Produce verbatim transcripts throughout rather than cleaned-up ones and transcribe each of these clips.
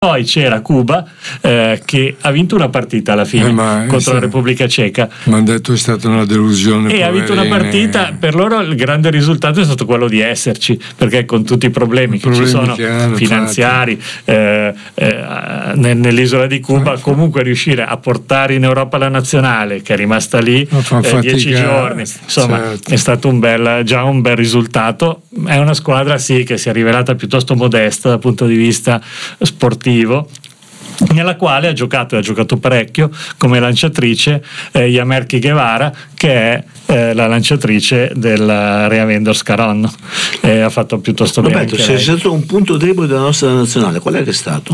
Poi c'era Cuba eh, che ha vinto una partita alla fine eh, contro la Repubblica Ceca. Mi hanno detto è stata una delusione. E ha vinto una partita, per loro il grande risultato è stato quello di esserci, perché con tutti i problemi I che problemi ci sono che hanno, finanziari eh, eh, nell'isola di Cuba, comunque riuscire a portare in Europa la nazionale, che è rimasta lì eh, dieci giorni, insomma certo. È stato un bel, già un bel risultato. È una squadra sì che si è rivelata piuttosto modesta dal punto di vista sportivo, nella quale ha giocato e ha giocato parecchio come lanciatrice eh, Yamerki Guevara, che è eh, la lanciatrice del Rea Vendors Caronno, e ha fatto piuttosto Roberto, bene. Se è stato un punto debole della nostra nazionale, qual è che è stato?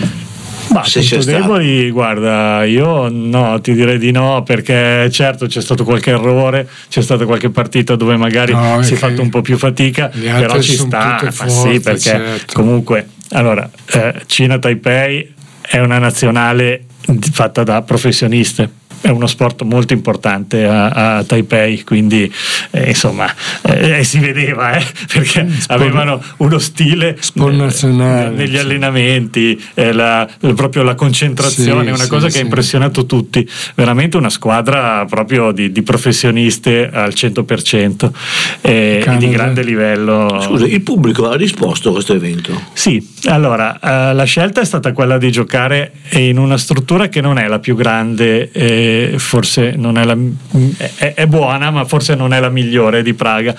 Ma se punto deboli, guarda, io no, ti direi di no, perché certo c'è stato qualche errore, c'è stata qualche partita dove magari no, si è fatto un po' più fatica, però ci sta, ma forti, sì, perché certo. Comunque allora eh, Cina Taipei è una nazionale fatta da professioniste, è uno sport molto importante a, a Taipei, quindi eh, insomma eh, si vedeva eh, perché sport, avevano uno stile sport nazionale, negli sì. allenamenti, eh, la, proprio la concentrazione, sì, una sì, cosa che sì. ha impressionato tutti, veramente una squadra proprio di, di professioniste al cento per cento e, e di grande livello. Scusa, il pubblico ha risposto a questo evento? Sì, allora eh, la scelta è stata quella di giocare in una struttura che non è la più grande, eh, forse non è la è, è buona, ma forse non è la migliore di Praga.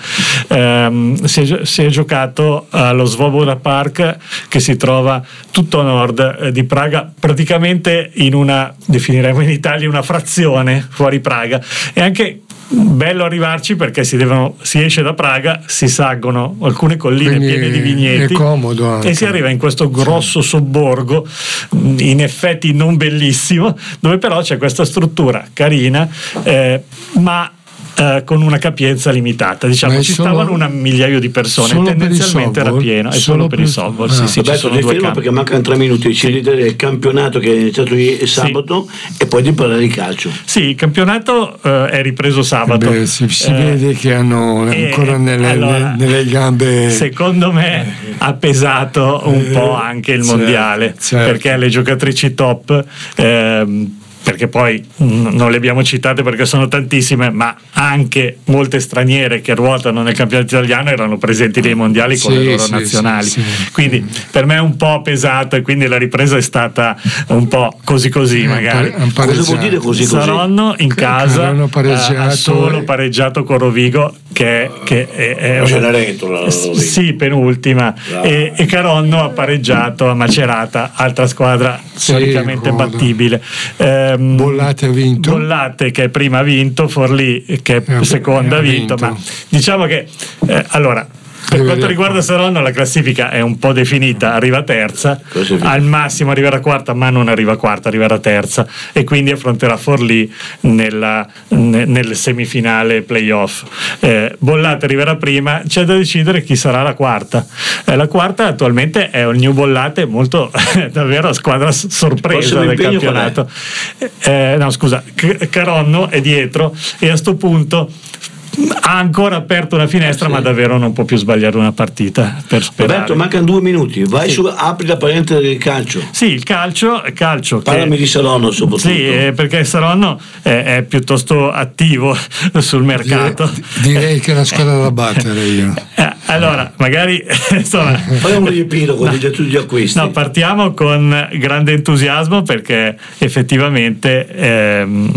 Um, si, è, si è giocato allo Svoboda Park, che si trova tutto a nord di Praga, praticamente in una, definiremo in Italia, una frazione fuori Praga. E anche bello arrivarci perché si devono si esce da Praga, si salgono alcune colline quindi piene di vigneti, è comodo anche. E si arriva in questo grosso sobborgo, in effetti non bellissimo, dove però c'è questa struttura carina, eh, ma Uh, con una capienza limitata, diciamo ci solo, stavano un migliaio di persone, tendenzialmente era pieno, è solo, solo per il softball. Ah. Sì, sì, Vabbè, ci sono due campi. Perché mancano tre minuti, ci sì. il campionato che è iniziato ieri sabato, sì. E poi di parlare di calcio. Sì, il campionato uh, è ripreso sabato. Beh, si, si eh, vede che hanno ancora eh, nelle, allora, nelle gambe. Secondo me ha pesato un eh, po' anche il certo, mondiale, certo. Perché le giocatrici top ehm, perché poi non le abbiamo citate perché sono tantissime, ma anche molte straniere che ruotano nel campionato italiano erano presenti nei mondiali con sì, le loro sì, nazionali, sì, sì. Quindi per me è un po' pesato e quindi la ripresa è stata un po' così così magari. Cosa vuol dire così così? Saronno in casa ha, ha solo pareggiato con Rovigo, che, che è, è una, sì, penultima, no. e, e Caronno ha pareggiato a Macerata, altra squadra sì, storicamente battibile. Eh, Bollate ha vinto, Bollate che prima ha vinto, Forlì che è seconda ha vinto, vinto, ma diciamo che eh, allora per quanto riguarda Saronno la classifica è un po' definita, arriva terza, al massimo arriverà quarta, ma non arriva quarta, arriverà terza, e quindi affronterà Forlì nella, ne, nel semifinale playoff. eh, Bollate arriverà prima, c'è da decidere chi sarà la quarta. eh, la quarta attualmente è il New Bollate, molto davvero squadra sorpresa del campionato. eh, no scusa, Caronno è dietro e a sto punto ha ancora aperto una finestra, sì. Ma davvero non può più sbagliare una partita per sperare. Roberto, mancano due minuti, vai sì. su, apri la parentesi del calcio. Sì, il calcio, calcio parlami che, di Saronno soprattutto. Sì, eh, perché Saronno è, è piuttosto attivo sul mercato. Direi, direi che è la squadra da battere io. Eh, allora, magari insomma, fai un riepilogo no, di tutti gli acquisti. No, partiamo con grande entusiasmo perché effettivamente ehm,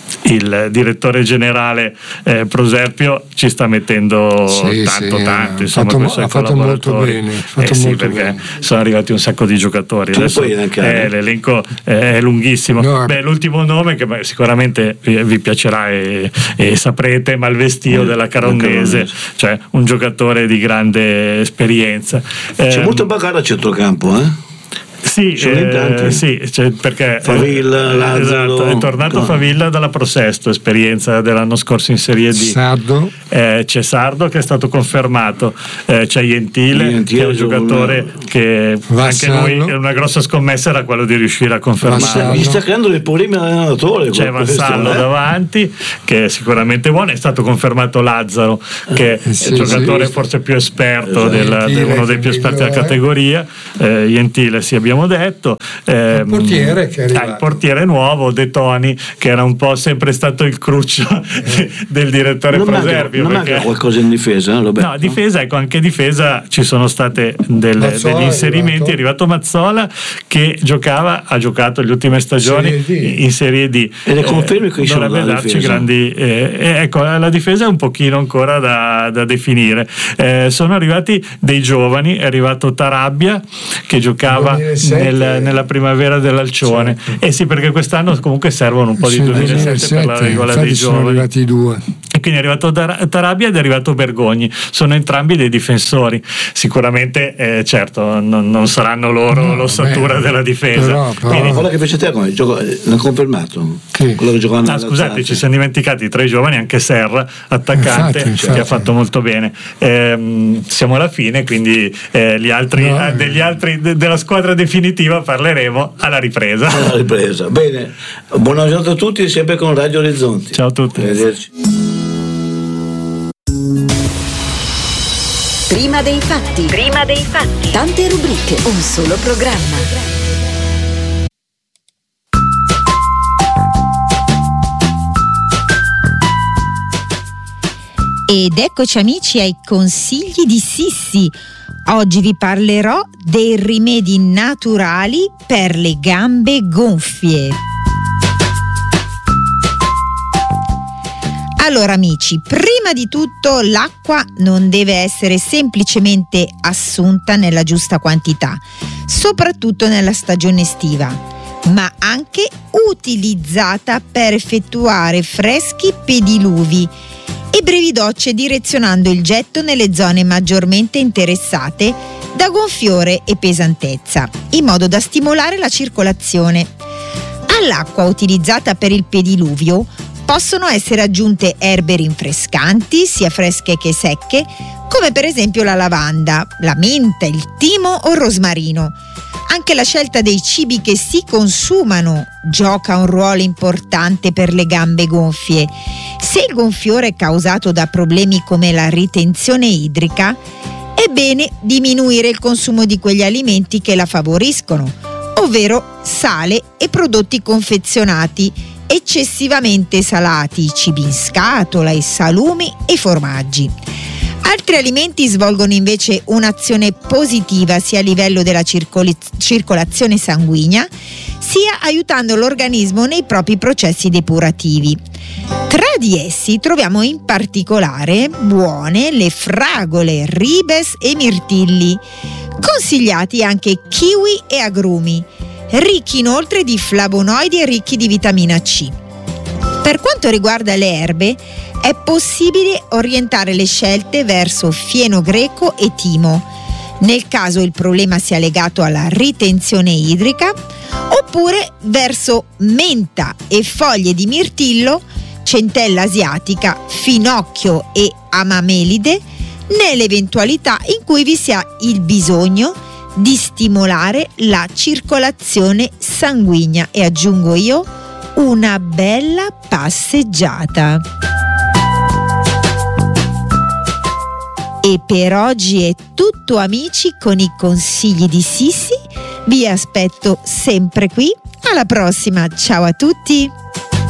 il direttore generale eh, Proserpio ci sta mettendo sì, tanto sì, tanto insomma, fatto, ha fatto molto bene, fatto eh sì, molto perché bene. Sono arrivati un sacco di giocatori. Adesso, eh, l'elenco è lunghissimo. No, Beh, l'ultimo nome che beh, sicuramente vi, vi piacerà e, e saprete, Malvestio eh, della Caronnese, cioè un giocatore di grande esperienza. C'è eh, molto bagarre a centrocampo, eh? Sì, eh, sì, cioè perché Favilla, Lazzaro, esatto, è tornato no. Favilla dalla Prosesto, esperienza dell'anno scorso in Serie D. Sardo. Eh, c'è Sardo che è stato confermato, eh, c'è Ientile, Ientile che è un giocatore una... che Vassallo. Anche lui una grossa scommessa era quello di riuscire a confermare. Gli sta creando dei problemi all'allenatore. C'è Vassallo eh? davanti che è sicuramente buono, è stato confermato Lazzaro che eh, sì, è il giocatore sì. forse più esperto, esatto. del, del, uno dei più esperti della categoria. eh, Ientile si abbia abbiamo detto. Eh, il portiere che è arrivato. Ah, il portiere nuovo, De Toni, che era un po' sempre stato il cruccio del direttore non Proserpio. Non perché... manca qualcosa in difesa, no, no, difesa, ecco, anche difesa ci sono state delle, Mazzola degli inserimenti. È arrivato. arrivato Mazzola che giocava, ha giocato le ultime stagioni Serie D. in Serie D. E le confermi eh, che sono dovrebbe la darci difesa? grandi eh, eh, ecco, la difesa è un pochino ancora da, da definire. Eh, sono arrivati dei giovani, è arrivato Tarabia che giocava duemilasette, nel, nella primavera dell'Alcione. Certo. Eh sì, perché quest'anno comunque servono un po' di Sì, duemilasette per la regola infatti dei sono giovani. arrivati due. E quindi è arrivato Tar- Tarabia ed è arrivato Bergogni, sono entrambi dei difensori. Sicuramente, eh, certo, non, non saranno loro No, l'ossatura beh, della difesa. però- però- Quindi- Quello che piace te come gioco, l'ha confermato? Chi? Quello che giocava Ah, nella scusate, Lazio. ci siamo dimenticati tre giovani, anche Serra, attaccante, Infatti, infatti. che ha fatto molto bene. Ehm, siamo alla fine, quindi eh, gli altri, No, eh, degli altri de- della squadra definitiva parleremo alla ripresa. Alla ripresa. Bene, buona giornata a tutti, sempre con Radio Orizzonti. Ciao a tutti. Arrivederci. Prima dei fatti. Prima dei fatti. Tante rubriche, un solo programma. Ed eccoci amici ai consigli di Sissi. Oggi vi parlerò dei rimedi naturali per le gambe gonfie. Allora amici, prima di tutto l'acqua non deve essere semplicemente assunta nella giusta quantità, soprattutto nella stagione estiva, ma anche utilizzata per effettuare freschi pediluvi e brevi docce, direzionando il getto nelle zone maggiormente interessate da gonfiore e pesantezza, in modo da stimolare la circolazione. All'acqua utilizzata per il pediluvio possono essere aggiunte erbe rinfrescanti, sia fresche che secche, come per esempio la lavanda, la menta, il timo o il rosmarino. Anche la scelta dei cibi che si consumano gioca un ruolo importante per le gambe gonfie. Se il gonfiore è causato da problemi come la ritenzione idrica, è bene diminuire il consumo di quegli alimenti che la favoriscono, ovvero sale e prodotti confezionati, eccessivamente salati, cibi in scatola, i salumi e i formaggi. Altri alimenti svolgono invece un'azione positiva sia a livello della circoli- circolazione sanguigna, sia aiutando l'organismo nei propri processi depurativi. Tra di essi troviamo in particolare buone le fragole, ribes e mirtilli, consigliati anche kiwi e agrumi, ricchi inoltre di flavonoidi e ricchi di vitamina C. Per quanto riguarda le erbe, è possibile orientare le scelte verso fieno greco e timo, nel caso il problema sia legato alla ritenzione idrica, oppure verso menta e foglie di mirtillo, centella asiatica, finocchio e amamelide, nell'eventualità in cui vi sia il bisogno di stimolare la circolazione sanguigna e, aggiungo io, una bella passeggiata. E per oggi è tutto amici con i consigli di Sissi. Vi aspetto sempre qui. Alla prossima, ciao a tutti!